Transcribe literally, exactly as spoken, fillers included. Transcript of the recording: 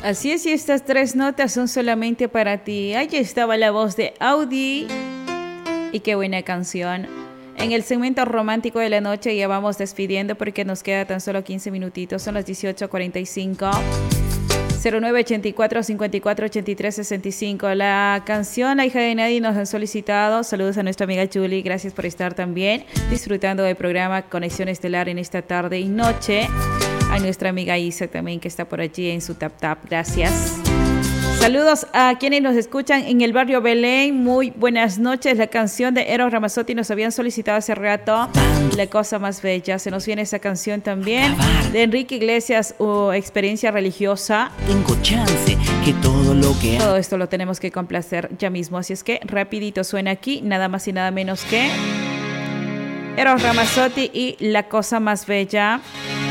Así es, y estas tres notas son solamente para ti. Allí estaba la voz de Audi. Y qué buena canción. En el segmento romántico de la noche ya vamos despidiendo porque nos queda tan solo quince minutitos. Son las dieciocho cuarenta y cinco. cero nueve ochenta y cuatro cincuenta y cuatro ochenta y tres sesenta y cinco. La canción La hija de nadie nos han solicitado. Saludos a nuestra amiga Julie. Gracias por estar también disfrutando del programa Conexión Estelar en esta tarde y noche. A nuestra amiga Isa también que está por allí en su tap tap. Gracias. Saludos a quienes nos escuchan en el barrio Belén. Muy buenas noches. La canción de Eros Ramazzotti nos habían solicitado hace rato. La cosa más bella. Se nos viene esa canción también de Enrique Iglesias, uh, Experiencia Religiosa. Tengo chance que todo lo que... Todo esto lo tenemos que complacer ya mismo. Así es que rapidito suena aquí. Nada más y nada menos que Eros Ramazzotti y La cosa más bella.